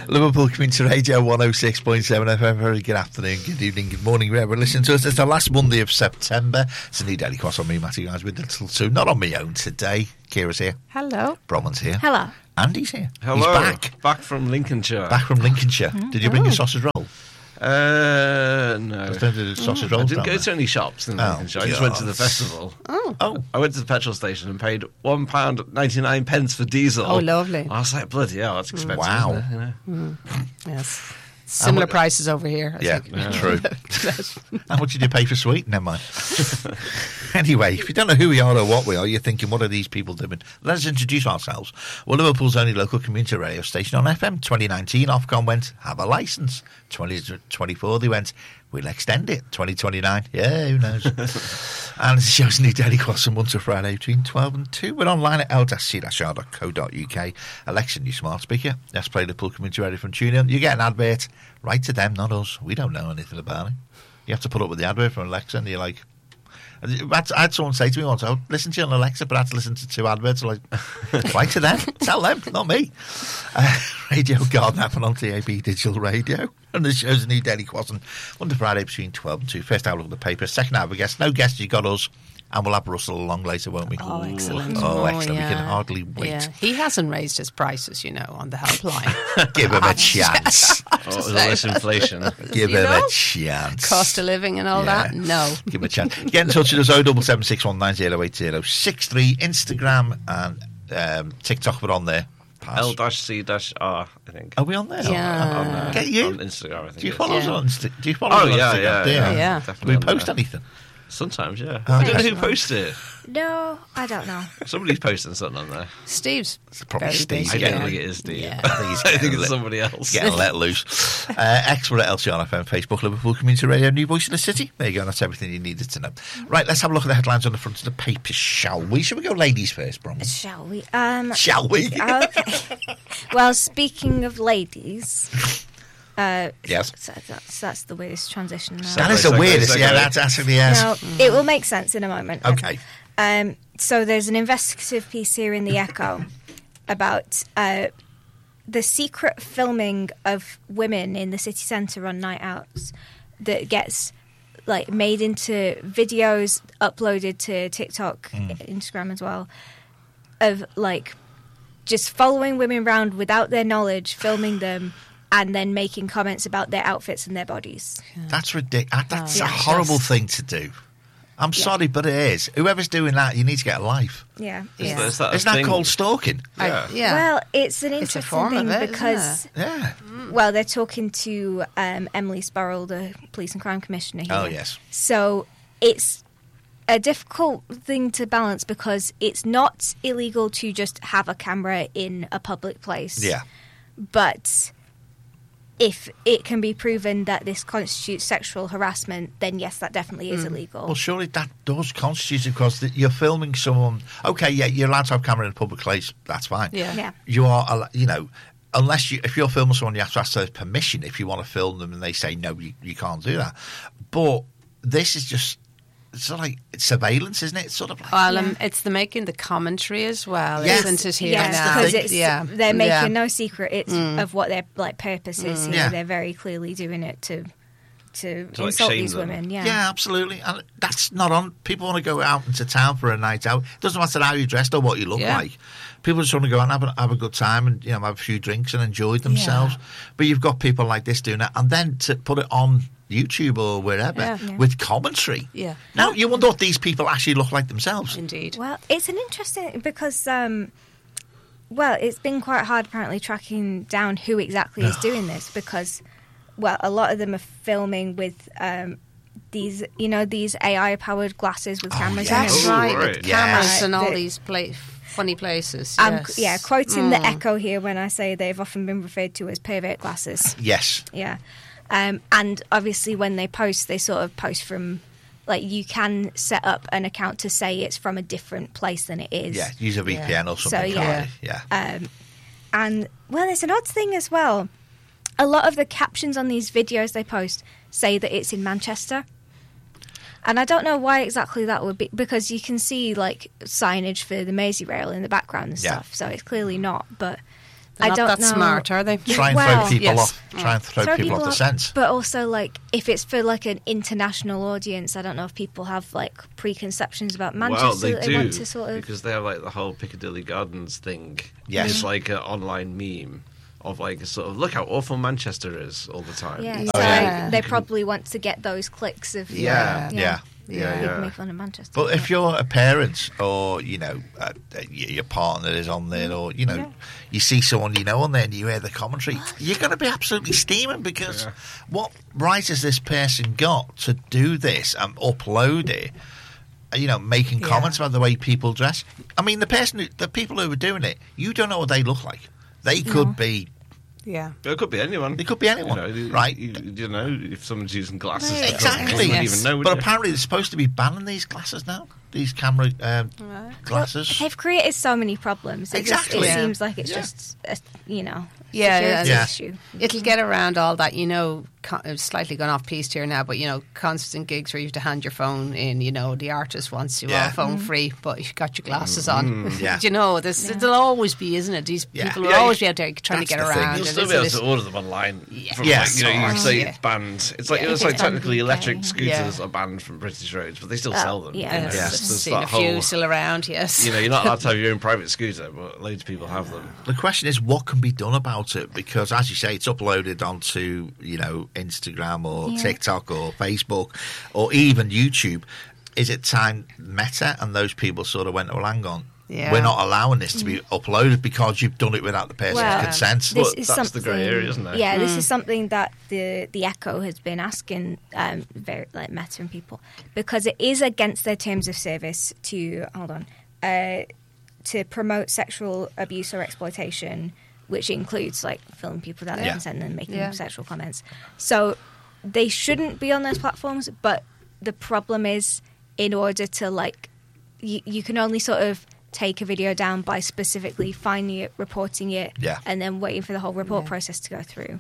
Liverpool Community Radio 106.7 FM. Very good afternoon, good evening, good morning, wherever you're listening to us. It's the last Monday of September. It's a new Daily Cross on me, Matty, guys, with Little Sue. Not on my own today. Kira's here. Hello. Bronwyn's here. Hello. Andy's here. Hello. He's back. Back from Lincolnshire. Back from Lincolnshire. Did you bring your sausage roll? No. Sausage I rolls didn't down go there? to any shops in Lincolnshire. I just went to the festival. Oh. I went to the petrol station and paid £1.99 for diesel. Oh, lovely. I was like, bloody hell, that's expensive. Wow. Isn't it? You know? Yes. Similar prices over here. I think. True. How much did you pay for sweet? Never mind. Anyway, if you don't know who we are or what we are, you're thinking, what are these people doing? Let's introduce ourselves. Well, Liverpool's only local community radio station on FM. 2019, Ofcom went, have a licence. 2024, they went, we'll extend it. 2029, yeah, who knows? And the show's new Daily Cross on Monday to Friday between 12 and 2. We're online at l-c-r.co.uk. Alexa, new smart speaker. Let's play Liverpool Community Radio from TuneIn. You get an advert, right to them, not us. We don't know anything about it. You have to put up with the advert from Alexa and you're like... I had someone say to me once, "Oh, listen to you on Alexa, but I had to listen to 2 adverts." I'm like, right to them, tell them, not me. Radio Garden happen on TAB Digital Radio, and the show's a new Daily Crossing Monday to Friday between 12 and 2. First hour, look at the paper. Second hour, we guess no guests. You got us. And we'll have Russell along later, won't we? Oh, excellent. Oh, excellent. Yeah. We can hardly wait. Yeah. He hasn't raised his prices, on the helpline. Give him a chance. All this inflation. Give him a chance. Cost of living and all that? No. Give him a chance. Get in touch with us, 07761908063. Instagram and TikTok, we're on there. L-C-R, I think. Are we on there? Yeah. Get you. On Instagram, I think. Do you follow us Yeah. on Instagram? Do you follow us on Instagram? Yeah. Do we post anything? Sometimes, yeah. Oh, I don't know okay. who posted it. No, I don't know. Somebody's posting something on there. Steve's It's probably very Steve. busy. I don't think it is Steve. Yeah. I think he's I think getting it's somebody else. Getting let loose. X, we're at LCRFM, Facebook, Liverpool Community Radio, New Voice of the City. There you go, that's everything you needed to know. Right, let's have a look at the headlines on the front of the paper, shall we? Shall we go ladies first, Bronwyn? Shall we? Shall we? Okay. Well, speaking of ladies... Yes. That's the weirdest transition now. That is the weirdest. Yeah, that's actually, yes. No, it will make sense in a moment. Okay. So there's an investigative piece here in the Echo about the secret filming of women in the city centre on night outs that gets made into videos, uploaded to TikTok, Instagram as well, of just following women around without their knowledge, filming them, and then making comments about their outfits and their bodies. That's ridiculous. That's a horrible thing to do. I'm sorry, but it is. Whoever's doing that, you need to get a life. Yeah. Is that a Isn't that thing? called stalking? Yeah. Well, it's an It's a interesting form thing of it, because, Yeah. well, they're talking to Emily Sparrow, the Police and Crime Commissioner here. Oh, yes. So it's a difficult thing to balance because it's not illegal to just have a camera in a public place. Yeah. But if it can be proven that this constitutes sexual harassment, then yes, that definitely is illegal. Well, surely that does constitute it because you're filming someone. Okay, yeah, you're allowed to have a camera in a public place. That's fine. Yeah. You are, if you're filming someone, you have to ask their permission if you want to film them, and they say no, you can't do that. But this is just sort of like surveillance, isn't it? It's sort of like it's making the commentary as well, Yes. isn't it? Here Yes, now? because they're making no secret of what their purpose is. Here. Yeah. They're very clearly doing it to insult shame these them. women. Yeah, absolutely. And that's not on. People want to go out into town for a night out. It doesn't matter how you're dressed or what you look like. People just want to go out and have a good time and have a few drinks and enjoy themselves. Yeah. But you've got people like this doing it, and then to put it on YouTube or wherever with commentary. Yeah. Now, you wonder what these people actually look like themselves. Indeed. Well, it's an interesting because it's been quite hard apparently tracking down who exactly is doing this because, a lot of them are filming with these AI-powered glasses with cameras in That's them. right. right. With cameras Yes. and all The- these funny places. Yes. Quoting the Echo here when I say they've often been referred to as pervert glasses. Yes. Yeah. And obviously when they post, they sort of post from, you can set up an account to say it's from a different place than it is. Yeah, use a VPN or something. So, yeah. Yeah. And, there's an odd thing as well. A lot of the captions on these videos they post say that it's in Manchester. And I don't know why exactly that would be, because you can see, signage for the Merseyrail in the background and stuff, so it's clearly not, but... They're I not don't that know. smart, are they? Try and Well, throw people yes. off. Try and throw people off the sense. But also, like, if it's for like an international audience, I don't know if people have like preconceptions about Manchester Well, they that do they want to sort of. because they have like the whole Piccadilly Gardens thing. Yes. It's like an online meme of like a sort of look how awful Manchester is all the time. Yeah, Oh, so yeah. they probably want to get those clicks of Yeah. Yeah. Yeah. people make fun of Manchester. But if you're a parent or, you know, your partner is on there or, you know, you see someone you know on there and you hear the commentary, you're going to be absolutely steaming because what right has this person got to do this and upload it, you know, making comments about the way people dress? I mean, the people who are doing it, you don't know what they look like. They could be... Yeah. It could be anyone. It could be anyone, right? You know, if someone's using glasses, Right. Exactly. you wouldn't Yes. even know. would But you? apparently they're supposed to be banning these glasses now. These camera glasses. They've created so many problems. Exactly. It Yeah. seems like it's Yeah. just, a, you know, Yeah, security yeah. issue. It'll get around all that, you know. Slightly gone off piece here now, but you know, constant gigs where you have to hand your phone in. You know, the artist wants you Yeah. all phone free, but you've got your glasses on. yeah. Do you know, it'll always be, isn't it? These Yeah. people will Yeah, always be out there trying to that's get the thing. around. You'll and still be isn't able it? to order them online. From, Yes. like, you know, you can Of say course, it's banned. It's like Yeah. it's like It's banned technically in the UK. electric scooters Yeah. are banned from British roads, but they still sell them. yeah. You know, Yes. I've there's seen a that few whole- still around, yes. You know, you're not allowed to have your own private scooter, but loads of people have them. The question is, what can be done about it? Because, as you say, it's uploaded onto, you know, Instagram or TikTok or Facebook or even YouTube. Is it time Meta and those people sort of went, well, hang on, Yeah. we're not allowing this to be uploaded because you've done it without the person's Well, consent? This But is that's the grey something- area, isn't it? Yeah, this is something that the Echo has been asking, very like Meta and people, because it is against their terms of service to to promote sexual abuse or exploitation, which includes like filming people without their Yeah. consent and making Yeah. sexual comments. So they shouldn't be on those platforms. But the problem is, in order to like, you can only sort of take a video down by specifically finding it, reporting it, Yeah. and then waiting for the whole report process to go through.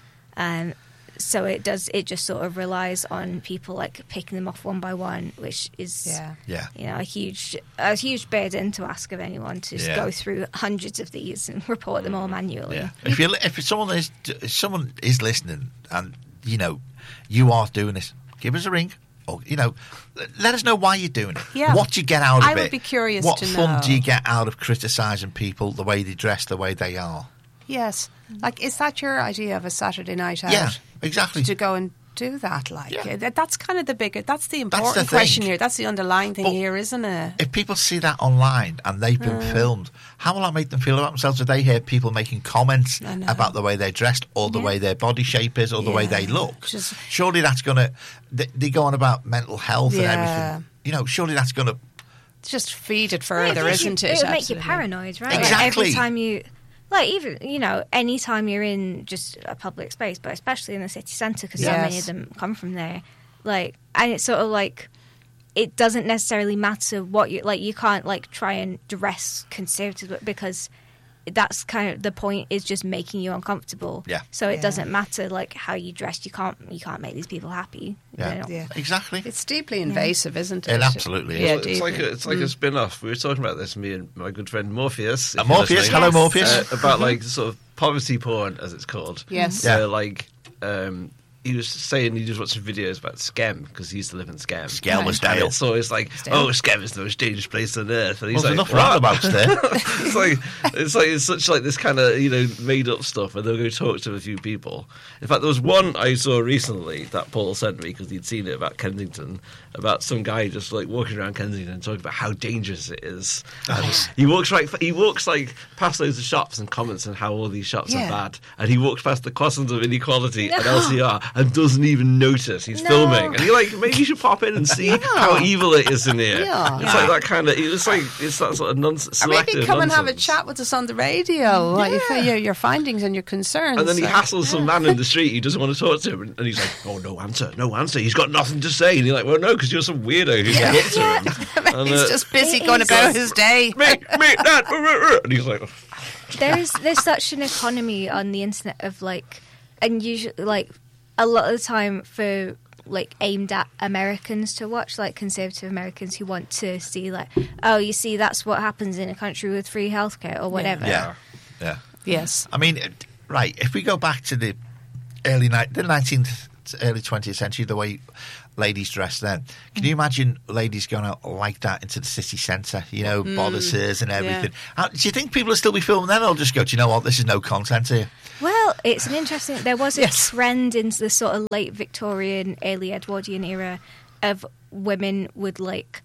So it just sort of relies on people like picking them off one by one, which is Yeah. you know a huge burden to ask of anyone to just Yeah. go through hundreds of these and report them all manually. Yeah. If someone is listening and, you know, you are doing this, give us a ring. Or, you know, let us know why you're doing it. Yeah. What do you get out of it? I would be curious what to fun know. do you get out of criticising people, the way they dress, the way they are? Yes. Like, is that your idea of a Saturday night out? Yeah, exactly. To go and do that, like. Yeah. That's kind of that's the That's the important question thing. here. That's the underlying thing But here, isn't it? If people see that online and they've been filmed, how will that make them feel about themselves if they hear people making comments I know. about the way they're dressed or the way their body shape is or the way Yeah. they look? Just- Surely that's going to... They go on about mental health and Yeah. everything. You know, surely that's going to... Just feed it Yeah, further, makes isn't you, it? It would make you Absolutely. paranoid, right? Like, Exactly. every time you, like, even, you know, any time you're in just a public space, but especially in the city centre, because so many Yes. of them come from there, like, and it's sort of like, it doesn't necessarily matter what you, like, you can't, like, try and dress conservative because that's kind of the point, is just making you uncomfortable. Yeah. So it Yeah. doesn't matter, like, how you dress. You can't make these people happy. Yeah. They don't- Yeah. Exactly. It's deeply invasive, isn't it? It absolutely is. Yeah, Well, deeply. it's like a spin-off. We were talking about this, me and my good friend Morpheus. if you're Morpheus, listening. hello Morpheus. About like sort of poverty porn, as it's called. Yes. Yeah. So like, he was saying he just watched some videos about Skem because he used to live in Skem. Skelmersdale. And so it's like, oh, Skem is the most dangerous place on earth. And he's There's like, enough what? roundabouts there. it's such like this kind of, you know, made up stuff, and they'll go talk to a few people. In fact, there was one I saw recently that Paul sent me because he'd seen it about Kensington, about some guy just like walking around Kensington and talking about how dangerous it is. And he walks like past loads of shops and comments on how all these shops Yeah. are bad, and he walks past the crossings of inequality at LCR and doesn't even notice he's filming. And you're like, maybe you should pop in and see how evil it is in here. Yeah. It's like that kind of. It's that sort of nonsense. Or maybe selective come and have a nonsense. chat with us on the radio, like, your findings and your concerns. And then he like- hassles some man in the street. He doesn't want to talk to him, and he's like, "Oh, no answer. He's got nothing to say." And you're like, "Well, no, because you're some weirdo who's up to him." And, He's just busy It going is. about his day. mate, that, and he's like, there's such an economy on the internet of like, and usually like a lot of the time for like aimed at Americans to watch, like conservative Americans who want to see like, oh, you see, that's what happens in a country with free healthcare or whatever. Yeah. Yeah. Yes. I mean, right, if we go back to the early 19th, early 20th century, the way ladies dressed then, can you imagine ladies going out like that into the city centre, bodices and everything? Do you think people will still be filming then, or just go, do you know what, this is no content here? Well, it's an interesting... There was a trend into the sort of late Victorian, early Edwardian era of women would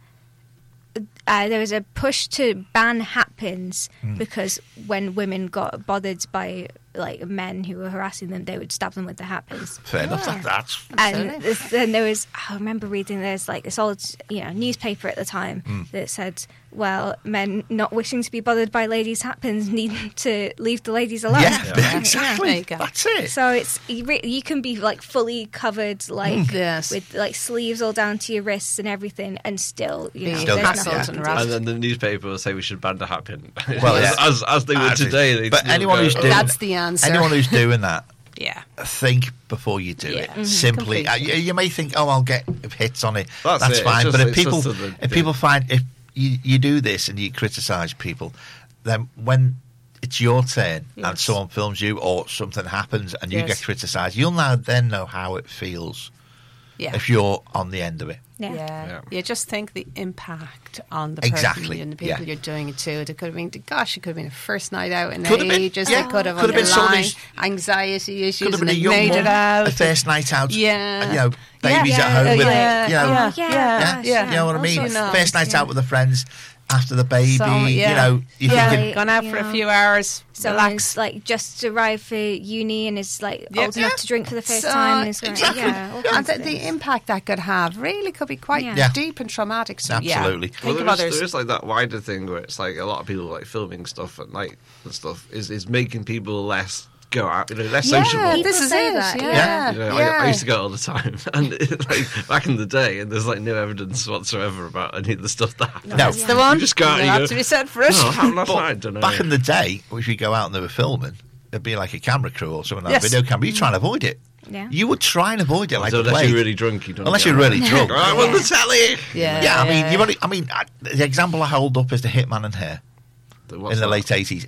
there was a push to ban hatpins because when women got bothered by men who were harassing them, they would stab them with the hatpins. Fair enough. That's And then there was, I remember reading this old newspaper at the time that said, well, men not wishing to be bothered by ladies' hatpins need to leave the ladies alone. Yeah, exactly. There you go. That's it. So you can be fully covered Yes. with sleeves all down to your wrists and everything, and still Still there's hassled nothing. and harassed. And then the newspaper will say we should ban the hatpin. Well, yeah. as they would today. But anyone who's doing That's the answer. anyone who's doing that, Yeah. think before you do it. Simply, Completely. you may think, "Oh, I'll get hits on it." That's That's it. fine. It's But just- if people find if you do this and you criticise people, then when it's your turn and Yes. someone films you or something happens and you Yes. get criticised, you'll then know how it feels Yeah. if you're on the end of it. Yeah. Yeah. You just think the impact on the person Exactly, and the people yeah. you're doing it to. It could have been, it could have been a first night out in Could have been, ages. yeah. They could have Could have been someone underlying who's- anxiety issues Could have been and a they young made mum, it out. a first night out, Yeah. babies Yeah, at home with, yeah, you know, yeah. Yeah, you know what I all mean? sorts of First night things, out with the friends after the baby, So, yeah. you know, you're Yeah. thinking, Gone out for a few hours, relax. Someone's just arrived for uni and is Yep. old enough to drink for the first So, time. And is going, exactly. yeah, all And kinds of the things. impact that could have really could be quite Yeah. deep and traumatic. So, Absolutely. Yeah. Well, Think of there others. is that wider thing where it's a lot of people filming stuff at night and stuff is making people less go out, less sociable. People This is say it. that, Yeah. I used to go all the time, and back in the day, and there's no evidence whatsoever about any of the stuff that happened. No. That's the one. You just go out and You'll you have go, to be said for it. "Oh, how last But night? I don't know." back in the day, if you go out and they were filming, it'd be like a camera crew or someone on Yes. a video camera. You try and avoid it. Yeah. You would try and avoid it like so the unless plague. you're really drunk, you don't. Unless get you're really around. drunk. I'm on the telly. Yeah, I mean, the example I hold up is the Hitman and Her What's in the that? late 80s.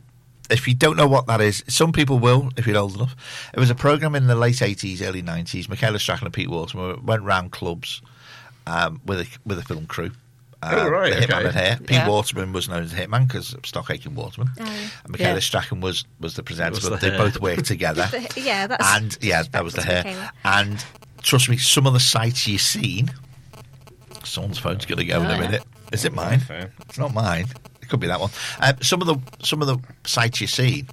If you don't know what that is, some people will, if you're old enough. It was a programme in the late 80s, early 90s. Michaela Strachan and Pete Waterman went round clubs with a film crew. Oh, right, The Hitman okay. and Her. Pete Yeah. Waterman was known as the Hitman because of Stockaking Waterman. Oh, yeah. And Michaela Yeah. Strachan was the presenter, Was but the they Hair. both worked together. Yeah, that's And that was the Hair. Michaela. And trust me, some of the sites you've seen, someone's phone's going to go in a yeah. minute. Is it mine? Okay. It's not mine. It could be that one. Some of the sites you've seen,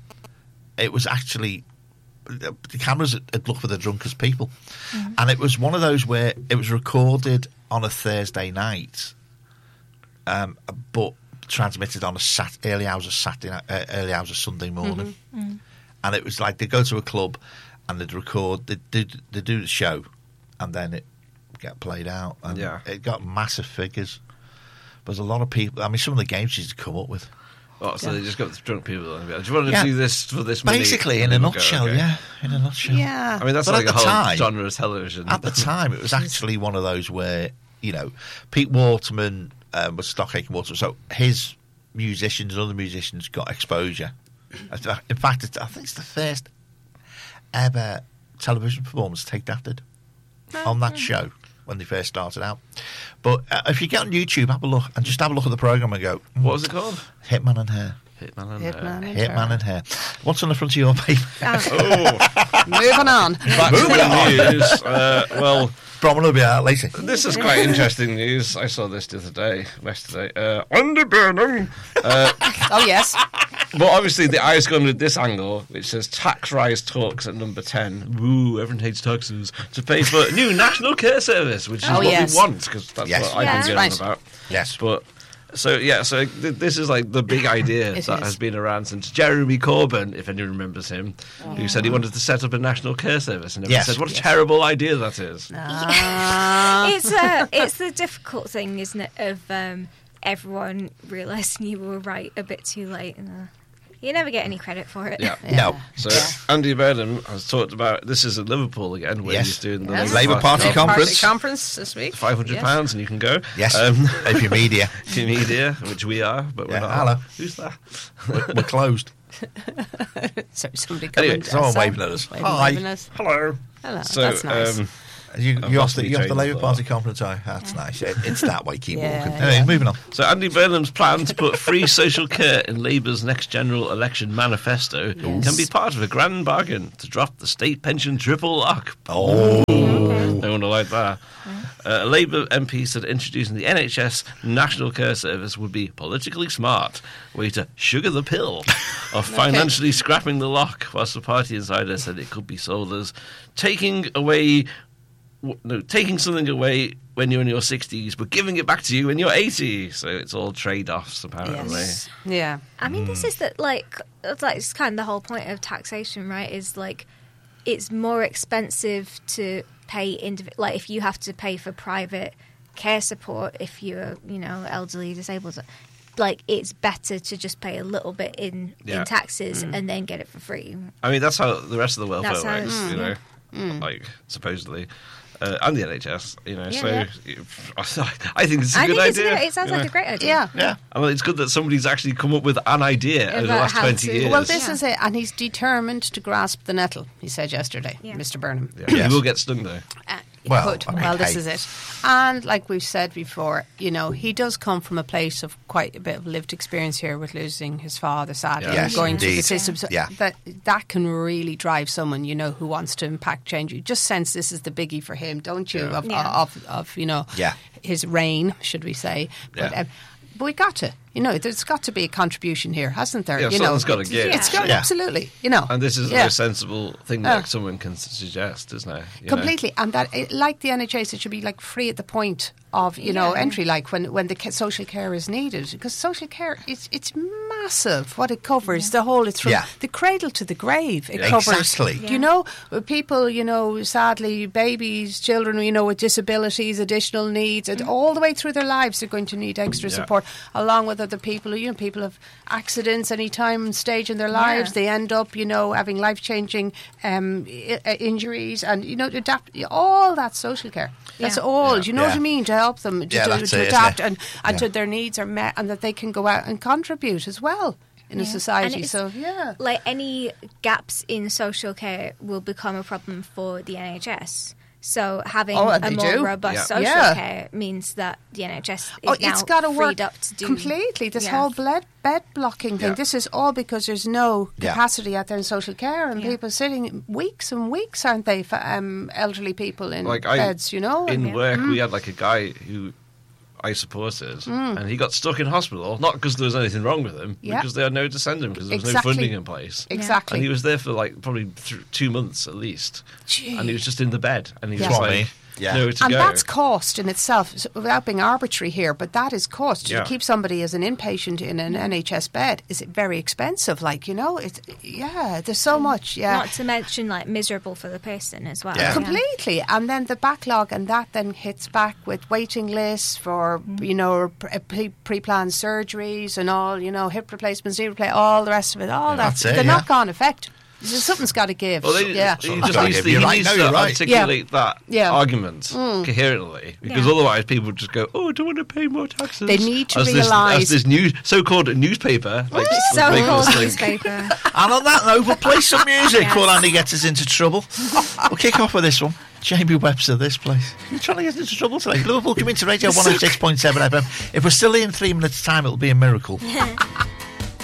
it was actually the cameras had looked for the drunkest people, and it was one of those where it was recorded on a Thursday night, but transmitted on early hours of Sunday morning, and it was like they go to a club and they'd record, they do the show, and then it get played out, and Yeah. it got massive figures. There's a lot of people. I mean, some of the games she's come up with. Oh, so they just got the drunk people. Do you want to Yeah. do this for this money? Basically, And in a they would go, nutshell, okay. yeah. In a nutshell. Yeah. I mean, that's But like at a the whole time- genre of television. At the time, it was actually one of those where, Pete Waterman was Stockaking Waterman, so his musicians and other musicians got exposure. In fact, I think it's the first ever television performance Take That did on that show when they first started out. But if you get on YouTube, have a look and just have a look at the programme and go, What was it called? Hitman and Her. Hitman and Hitman and Hitman Her. and Her. What's on the front of your paper? Oh, Moving on. back to the news. Well, Bronwyn will be out later. this is quite interesting news. I saw this the other day, yesterday. Andy Burnham. Oh, yes. Well, obviously, the eye's gone with this angle, which says tax rise talks at number 10. Woo, everyone hates taxes. To pay for a new national care service, which is Oh, what yes. we want, because that's Yes. what I've Yeah. been getting Right. about. Yes. But this is like the big idea It that is. has been around since Jeremy Corbyn, if anyone remembers him, who said he wanted to set up a national care service, and everyone Yes. said, "What a terrible idea that is." it's the difficult thing, isn't it, of everyone realising you were right a bit too late. And, you never get any credit for it. Yeah. No. So Andy Burnham has talked about this is in Liverpool again, where Yes. he's doing the Yes. Labour Party Party conference. conference this week. £500 and you can go. Yes. If you're media, To media, which we are, but we're Yeah, not. hello. Who's that? we're closed. So somebody coming. Anyway, someone waving at us. Hi. Waving us. Hello. Hello. So, That's nice. You I've off lost the my Labour train of Party thought. conference? Oh, that's nice. It's that way. Keep Yeah, walking. yeah. Anyway, moving on. So Andy Burnham's plan to put free social care in Labour's next general election manifesto can be part of a grand bargain to drop the state pension triple lock. Oh. No one will like that. A Labour MP said introducing the NHS National Care Service would be politically smart way to sugar the pill of financially scrapping the lock, whilst the party insider said it could be sold as taking something away when you're in your 60s, but giving it back to you when you're 80. So it's all trade-offs, apparently. Yes. Yeah. I mean, this is the it's kind of the whole point of taxation, right? Is like it's more expensive to pay like if you have to pay for private care support if you're elderly, disabled. Like it's better to just pay a little bit in taxes and then get it for free. I mean, that's how the rest of the welfare That's how works, it's- like supposedly. And the NHS, Yeah, so I think it's a good idea. It sounds like a great idea. Yeah. I mean, it's good that somebody's actually come up with an idea over the About last how 20 to- years. Well, this is it, and he's determined to grasp the nettle. He said yesterday, Yeah. Mr. Burnham. Yeah, Yes. He will get stung, though. He Well, could. I mean, Well, this hey. is it. And like we've said before, he does come from a place of quite a bit of lived experience here with losing his father, sadly, Yeah. and Yes, going through the indeed. system. So Yeah. that can really drive someone, who wants to impact change. You just sense this is the biggie for him, don't you? Yeah. Of Yeah. his reign, should we say? But, Yeah. but we got to, there's got to be a contribution here, hasn't there? Yeah, something's gotta give. It's got Yeah. absolutely, And this is the Yeah. most sensible thing that someone can suggest, isn't it? Completely, and that like the NHS, it should be like free at the point of entry, like when the social care is needed, because social care it's massive. What it covers, the whole, it's from Yeah. the cradle to the grave. It Yeah. covers, Exactly. people, sadly, babies, children, with disabilities, additional needs, and all the way through their lives, they're going to need extra support, along with other people. People have accidents any time and stage in their lives. They end up, having life-changing injuries, and adapt all that social care. That's all. Yeah. Do you know what I Yeah. mean? To help them Yeah, that's to it, adapt isn't it? and to Yeah. their needs are met, and that they can go out and contribute as well in a society. And it's- So yeah. Like any gaps in social care will become a problem for the NHS. So having Oh, a they more do. robust Yeah. social Yeah. care means that the NHS is now it's got to work freed up to do completely. This Yeah. whole bed blocking thing. Yeah. This is all because there's no Yeah. capacity out there in social care, and Yeah. people sitting weeks and weeks, aren't they? For elderly people in Like beds, in and- work, we had like a guy who I supported, and he got stuck in hospital, not because there was anything wrong with him, Yeah. because they had nowhere to send him, because there was Exactly. no funding in place. Exactly. And he was there for like probably 2 months at least. Gee. And he was just in the bed, and he Yeah. was That's what I like, mean. Yeah. nowhere to And go. that's cost in itself, so without being arbitrary here, but that is cost. Yeah. To keep somebody as an inpatient in an NHS bed, is it very expensive? There's so much, Not to mention like miserable for the person as well. Yeah. Completely, and then the backlog, and that then hits back with waiting lists for pre-planned surgeries and all, hip replacements, knee replacements, all the rest of it, all that. That's it, The yeah. knock-on effect. Something's got to give. Well, yeah. he Something's just gotta needs give. to, You're he right. needs No, to you're right. articulate that Yeah. argument coherently, because Yeah. otherwise people would just go, "Oh, I don't want to pay more taxes." They need to as realise- this new so-called newspaper, like So make called us think. newspaper. And on that note, we'll play some music Yes. before Andy gets us into trouble. We'll kick off with this one. Jamie Webster, This Place. You're trying to get into trouble today. Liverpool Community Radio 106.7 FM. If we're still in 3 minutes' time, it'll be a miracle.